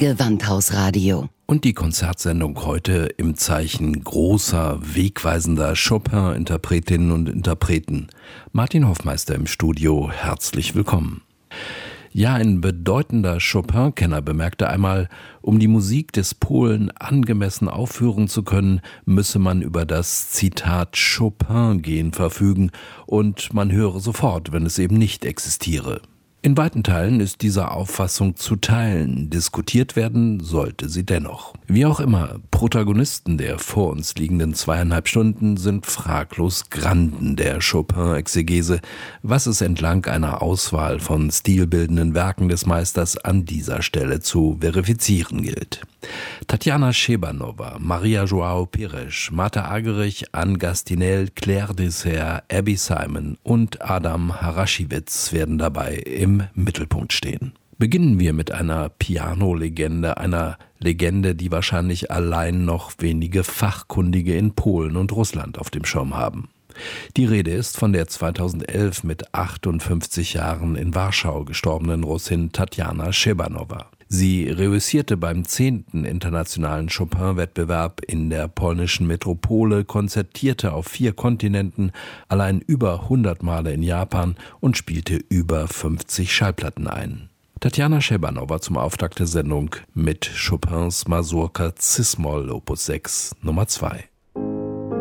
Gewandhausradio. Und die Konzertsendung heute im Zeichen großer, wegweisender Chopin-Interpretinnen und Interpreten. Martin Hoffmeister im Studio, herzlich willkommen. Ja, ein bedeutender Chopin-Kenner bemerkte einmal, um die Musik des Polen angemessen aufführen zu können, müsse man über das Zitat Chopin-Gen verfügen und man höre sofort, wenn es eben nicht existiere. In weiten Teilen ist diese Auffassung zu teilen, diskutiert werden sollte sie dennoch. Wie auch immer, Protagonisten der vor uns liegenden 2,5 Stunden sind fraglos Granden der Chopin-Exegese, was es entlang einer Auswahl von stilbildenden Werken des Meisters an dieser Stelle zu verifizieren gilt. Tatjana Szebanova, Maria João Pires, Martha Argerich, Anne Gastinel, Claire Dessert, Abby Simon und Adam Harashiewicz werden dabei im Mittelpunkt stehen. Beginnen wir mit einer Piano-Legende, einer Legende, die wahrscheinlich allein noch wenige Fachkundige in Polen und Russland auf dem Schirm haben. Die Rede ist von der 2011 mit 58 Jahren in Warschau gestorbenen Russin Tatjana Szebanova. Sie reüssierte beim 10. internationalen Chopin-Wettbewerb in der polnischen Metropole, konzertierte auf 4 Kontinenten, allein über 100 Male in Japan und spielte über 50 Schallplatten ein. Tatjana Szebanova zum Auftakt der Sendung mit Chopins Mazurka Cis-Moll Opus 6 Nummer 2.